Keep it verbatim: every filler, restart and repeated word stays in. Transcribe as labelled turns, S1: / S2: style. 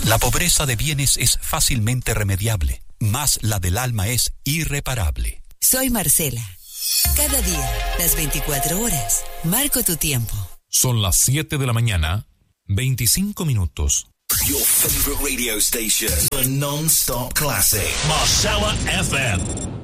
S1: La pobreza de bienes es fácilmente remediable, mas la del alma es irreparable.
S2: Soy Marcela. Cada día, las veinticuatro horas, marco tu tiempo.
S3: Son las siete de la mañana, veinticinco minutos.
S4: Your favorite radio station, a non-stop classic.
S5: Marcella F M.